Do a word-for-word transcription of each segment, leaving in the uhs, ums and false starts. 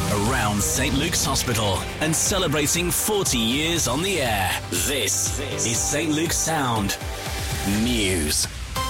around Saint Luke's Hospital and celebrating forty years on the air. This, this is Saint Luke's Sound News.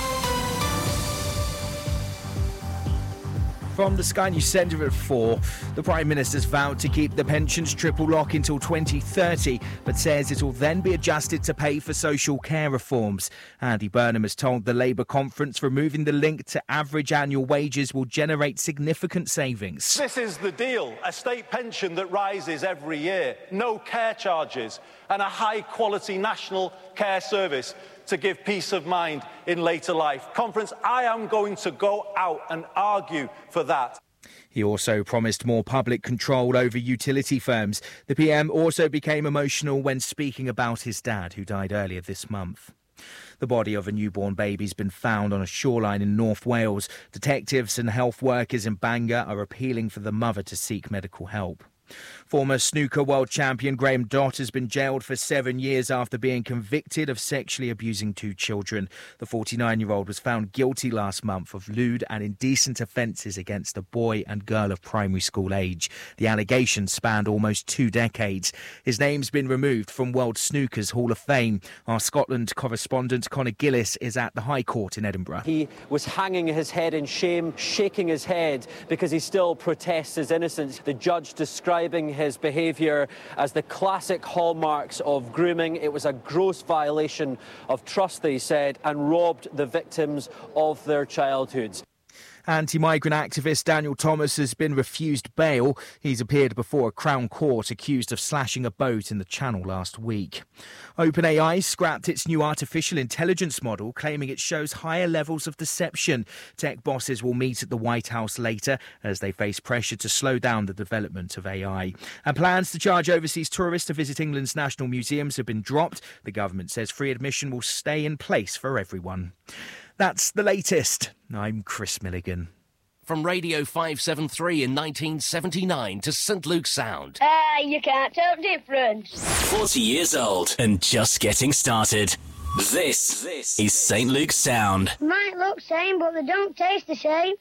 From the Sky News Centre at four, the Prime Minister's vowed to keep the pensions triple lock until twenty thirty, but says it will then be adjusted to pay for social care reforms. Andy Burnham has told the Labour conference removing the link to average annual wages will generate significant savings. This is the deal, a state pension that rises every year, no care charges, and a high-quality national care service to give peace of mind in later life. Conference, I am going to go out and argue for that. He also promised more public control over utility firms. The P M also became emotional when speaking about his dad, who died earlier this month. The body of a newborn baby has been found on a shoreline in North Wales. Detectives and health workers in Bangor are appealing for the mother to seek medical help. Former snooker world champion Graham Dott has been jailed for seven years after being convicted of sexually abusing two children. The forty-nine-year-old was found guilty last month of lewd and indecent offences against a boy and girl of primary school age. The allegations spanned almost two decades. His name's been removed from World Snooker's Hall of Fame. Our Scotland correspondent Conor Gillis is at the High Court in Edinburgh. He was hanging his head in shame, shaking his head because he still protests his innocence. The judge describing his behaviour as the classic hallmarks of grooming. It was a gross violation of trust, they said, and robbed the victims of their childhoods. Anti-migrant activist Daniel Thomas has been refused bail. He's appeared before a Crown Court accused of slashing a boat in the Channel last week. OpenAI scrapped its new artificial intelligence model, claiming it shows higher levels of deception. Tech bosses will meet at the White House later as they face pressure to slow down the development of A I. And plans to charge overseas tourists to visit England's national museums have been dropped. The government says free admission will stay in place for everyone. That's the latest. I'm Chris Milligan. From Radio five seventy-three in nineteen seventy-nine to Saint Luke's Sound. Ah, uh, you can't tell the difference. forty years old and just getting started. This, this is Saint Luke's Sound. Might look same, but they don't taste the same.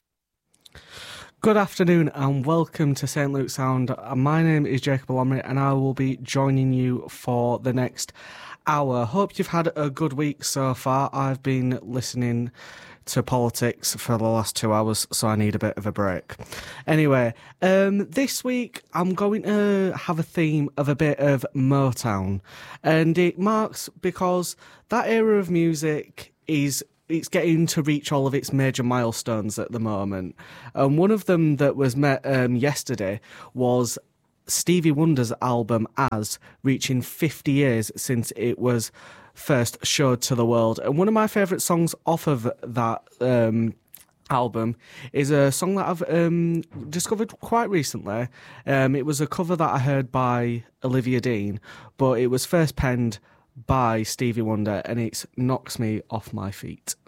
Good afternoon and welcome to Saint Luke's Sound. My name is Jacob Alomri and I will be joining you for the next hour. Hope you've had a good week so far. I've been listening to politics for the last two hours, so I need a bit of a break. Anyway, um, this week I'm going to have a theme of a bit of Motown, and it marks because that era of music is it's getting to reach all of its major milestones at the moment. And one of them that was met um, yesterday was Stevie Wonder's album As, reaching fifty years since it was first showed to the world. And one of my favourite songs off of that um, album is a song that I've um, discovered quite recently. Um, it was a cover that I heard by Olivia Dean, but it was first penned by Stevie Wonder, and it's Knocks Me Off My Feet.